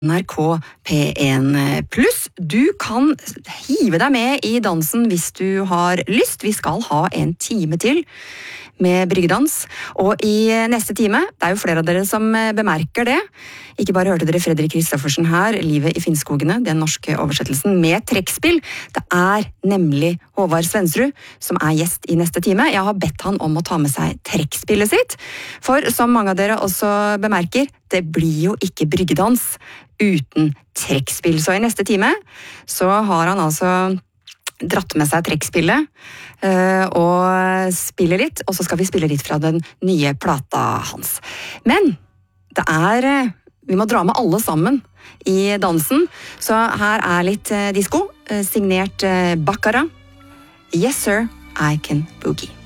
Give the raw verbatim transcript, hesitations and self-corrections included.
N R K P en pluss. Du kan hive deg med i dansen hvis du har lyst. Vi skal ha en time til med bryggedans. Og i neste time, det er jo flere av dere som bemerker det. Ikke bare hørte dere Fredrik Kristoffersen her, Livet i Finnskogene, den norske oversettelsen med trekkspill. Det er nemlig Håvard Svensrud som er gjest i neste time. Jeg har bedt han om å ta med seg trekkspillet sitt, for som mange av dere også bemerker, det blir jo ikke bryggedans uten trekkspill. Så i neste time så har han altså dratt med seg trekkspillet uh, og spiller litt, og så skal vi spille litt fra den nye plata hans. Men det er, vi må dra med alle sammen i dansen, så her er litt uh, disco, uh, signert uh, Baccara. Yes sir, I can boogie.